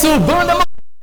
isso, banda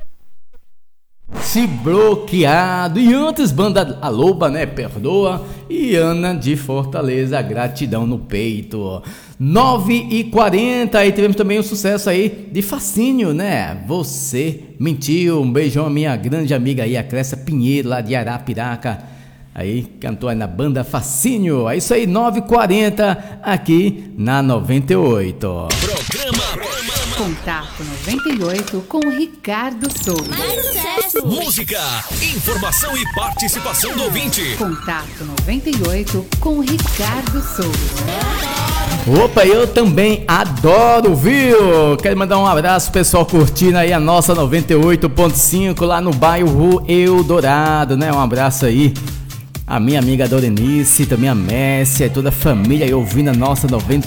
Se Bloqueado. E antes, banda A Loba, né? Perdoa. E Ana de Fortaleza, Gratidão no Peito. 9h40. Aí tivemos também um sucesso aí de Fascínio, né? Você Mentiu. Um beijão à minha grande amiga aí, a Clécia Pinheiro, lá de Arapiraca. Aí cantou aí na banda Fascínio. É isso aí, 9h40 aqui na 98. Contato 98 com Ricardo Souza. Música, informação e participação do ouvinte. Contato 98 com Ricardo Souza. Opa, eu também adoro, viu? Quero mandar um abraço pro pessoal curtindo aí a nossa 98.5 lá no bairro Eldorado, né? Um abraço aí a minha amiga Dorenice, também a Messia e toda a família aí ouvindo a nossa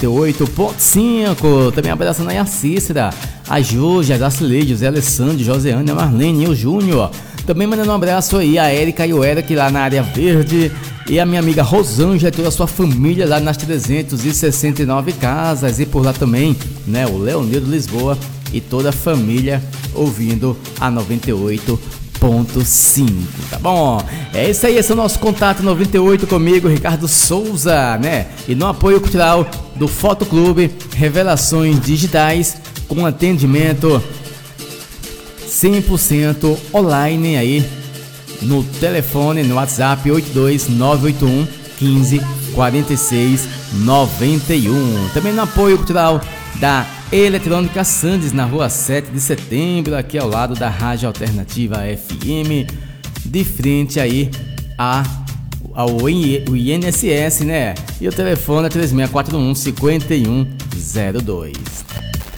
98.5. Também abraçando aí a Cícera, a Júlia, a Zacileide, o Zé Alessandro, Joseane, a Marlene e o Júnior. Também mandando um abraço aí a Érica e o Eric lá na área verde. E a minha amiga Rosângela e toda a sua família lá nas 369 casas. E por lá também, né, o Leonildo Lisboa e toda a família ouvindo a 98.5, tá bom? É isso aí, esse é o nosso contato 98 comigo, Ricardo Souza, né? E no apoio cultural do Fotoclube Revelações Digitais, com atendimento 100% online aí no telefone, no WhatsApp 82981 15 46 91. Também no apoio cultural da Eletrônica Sandes, na rua 7 de setembro, aqui ao lado da Rádio Alternativa FM, de frente aí ao INSS, né? E o telefone é 3641 5102.